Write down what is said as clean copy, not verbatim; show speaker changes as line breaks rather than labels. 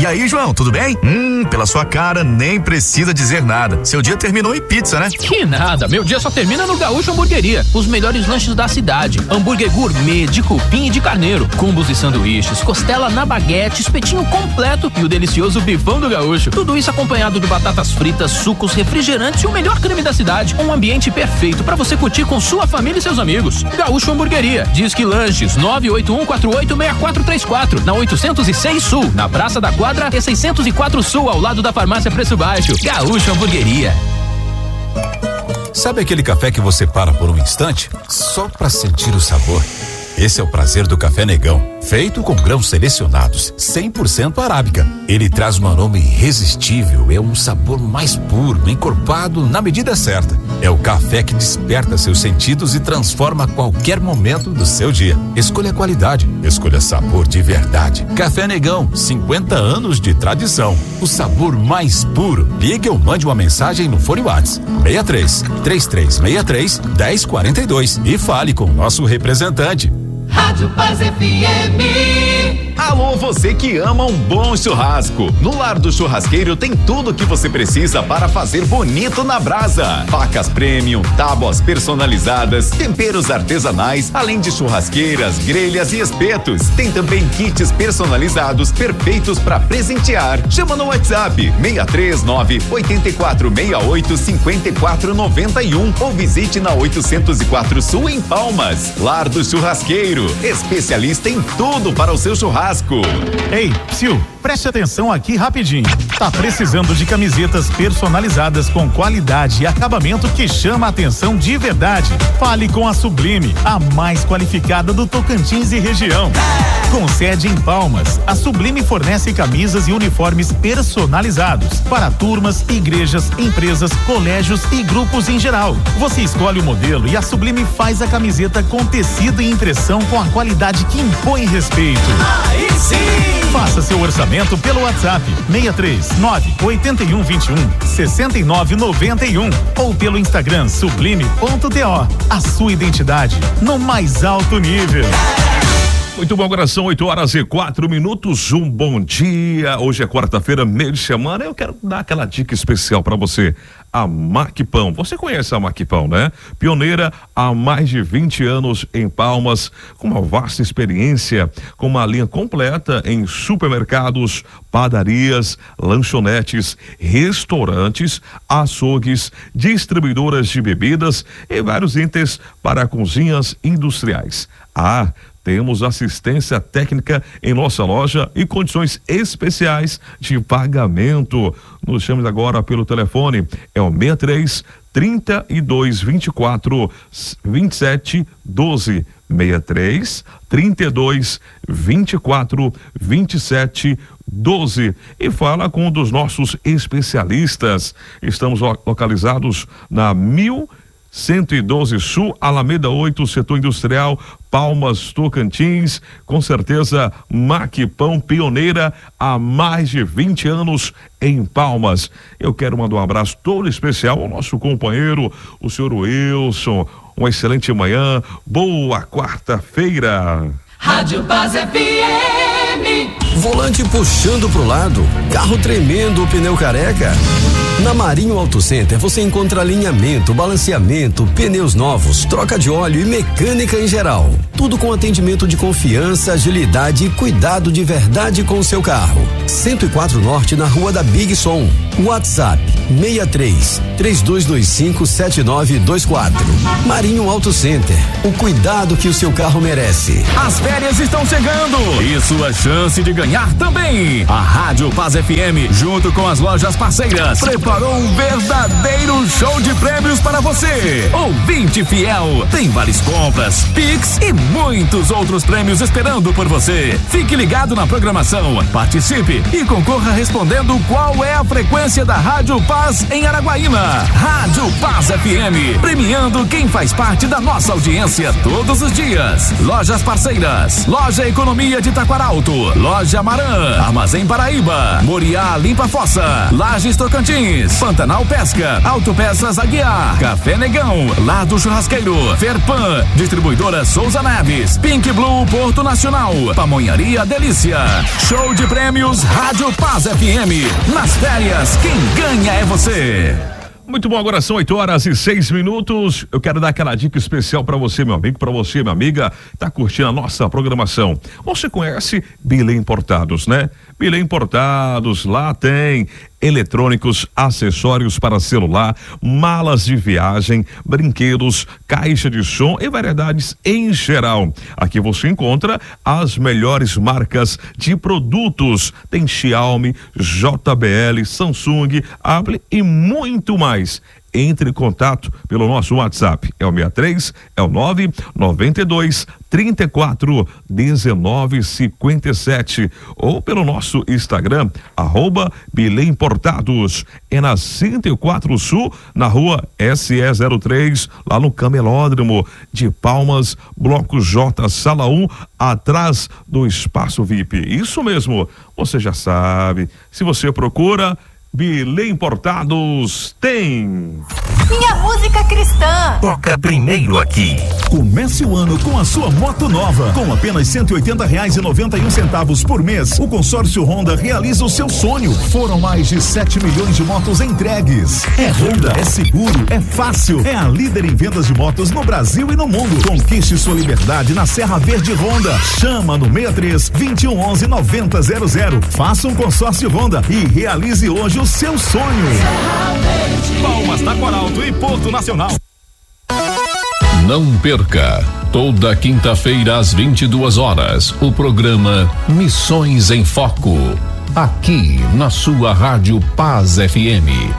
E aí, João, tudo bem? Pela sua cara, nem precisa dizer nada. Seu dia terminou em pizza, né?
Que nada, meu dia só termina no Gaúcho Hamburgueria. Os melhores lanches da cidade. Hambúrguer gourmet, de cupim e de carneiro. Combos e sanduíches, costela na baguete, espetinho completo e o delicioso bifão do Gaúcho. Tudo isso acompanhado de batatas fritas, sucos, refrigerantes e o melhor creme da cidade. Um ambiente perfeito para você curtir com sua família e seus amigos. Gaúcho Hamburgueria. Disque Lanches 981486434 na 806 Sul, na Praça da Quadra e 604 Sul, ao lado da Farmácia Preço Baixo. Gaúcho Hamburgueria.
Sabe aquele café que você para por um instante só para sentir o sabor? Esse é o prazer do Café Negão, feito com grãos selecionados, 100% arábica. Ele traz um aroma irresistível, é um sabor mais puro, encorpado na medida certa. É o café que desperta seus sentidos e transforma qualquer momento do seu dia. Escolha qualidade, escolha sabor de verdade. Café Negão, 50 anos de tradição. O sabor mais puro. Ligue ou mande uma mensagem no fone WhatsApp 63-3363-1042 e fale com o nosso representante.
Rádio Paz FM.
Alô, você que ama um bom churrasco. No Lar do Churrasqueiro tem tudo o que você precisa para fazer bonito na brasa. Facas premium, tábuas personalizadas, temperos artesanais, além de churrasqueiras, grelhas e espetos. Tem também kits personalizados perfeitos para presentear. Chama no WhatsApp 639-8468-5491 ou visite na 804 Sul em Palmas. Lar do Churrasqueiro, especialista em tudo para o seu churrasco.
Ei, Sil, preste atenção aqui rapidinho. Tá precisando de camisetas personalizadas com qualidade e acabamento que chama a atenção de verdade? Fale com a Sublime, a mais qualificada do Tocantins e região. Com sede em Palmas, a Sublime fornece camisas e uniformes personalizados para turmas, igrejas, empresas, colégios e grupos em geral. Você escolhe o modelo e a Sublime faz a camiseta com tecido e impressão com a qualidade que impõe respeito.
Aí sim!
Faça seu orçamento pelo WhatsApp 639-8121-6991 ou pelo Instagram sublime.to. A sua identidade no mais alto nível.
Muito bom, agora são 8h04. Um bom dia. Hoje é quarta-feira, meio de semana. Eu quero dar aquela dica especial para você. A Maquipão. Você conhece a Maquipão, né? Pioneira há mais de 20 anos em Palmas, com uma vasta experiência, com uma linha completa em supermercados, padarias, lanchonetes, restaurantes, açougues, distribuidoras de bebidas e vários itens para cozinhas industriais. Temos assistência técnica em nossa loja e condições especiais de pagamento. Nos chame agora pelo telefone, é o 63-3224-2712. 63-3224-2712. E fala com um dos nossos especialistas. Estamos localizados na 1112 Sul, Alameda 8, Setor Industrial, Palmas, Tocantins. Com certeza, Maquipão, pioneira há mais de 20 anos em Palmas. Eu quero mandar um abraço todo especial ao nosso companheiro, o senhor Wilson. Uma excelente manhã, boa quarta-feira.
Rádio Paz FM.
Volante puxando pro lado, carro tremendo, o pneu careca. Na Marinho Auto Center você encontra alinhamento, balanceamento, pneus novos, troca de óleo e mecânica em geral. Tudo com atendimento de confiança, agilidade e cuidado de verdade com o seu carro. 104 Norte, na Rua da Big Som. WhatsApp 63-3225-7924. Marinho Auto Center, o cuidado que o seu carro merece.
As férias estão chegando e sua chance de ganhar também. A Rádio Paz FM, junto com as lojas parceiras, preparou um verdadeiro show de prêmios para você. Ouvinte fiel, tem várias compras, Pix e muitos outros prêmios esperando por você. Fique ligado na programação, participe e concorra respondendo qual é a frequência da Rádio Paz em Araguaína. Rádio Paz FM, premiando quem faz parte da nossa audiência todos os dias. Lojas parceiras, Loja Economia de Taquaralto, Loja Amarante, Miatã, Armazém Paraíba, Moriá Limpa Fossa, Lages Tocantins, Pantanal Pesca, Autopeças Aguiar, Café Negão, Lar do Churrasqueiro, Ferpan, Distribuidora Souza Neves, Pink Blue Porto Nacional, Pamonharia Delícia, Show de Prêmios Rádio Paz FM. Nas férias, quem ganha é você.
Muito bom, agora são 8h06. Eu quero dar aquela dica especial para você, meu amigo, para você, minha amiga, tá curtindo a nossa programação. Você conhece Bilê Importados, né? Bilê Importados, lá tem eletrônicos, acessórios para celular, malas de viagem, brinquedos, caixa de som e variedades em geral. Aqui você encontra as melhores marcas de produtos. Tem Xiaomi, JBL, Samsung, Apple e muito mais. Entre em contato pelo nosso WhatsApp, é o 63, é o 992 34 19 57, ou pelo nosso Instagram, @Bilê Importados. É na 104 Sul, na rua SE03, lá no Camelódromo de Palmas, Bloco J, Sala 1, atrás do Espaço VIP. Isso mesmo, você já sabe. Se você procura Bilê Importados, tem
Minha Música Cristã.
Toca primeiro aqui.
Comece o ano com a sua moto nova. Com apenas R$180,91 por mês, o consórcio Honda realiza o seu sonho. Foram mais de 7 milhões de motos entregues. É Honda, é seguro, é fácil. É a líder em vendas de motos no Brasil e no mundo. Conquiste sua liberdade na Serra Verde Honda. Chama no 63 2111 9000. Faça um consórcio Honda e realize hoje o seu sonho.
Palmas da Coralto e Porto Nacional.
Não perca, toda quinta-feira às 22 horas, o programa Missões em Foco, aqui na sua Rádio Paz FM.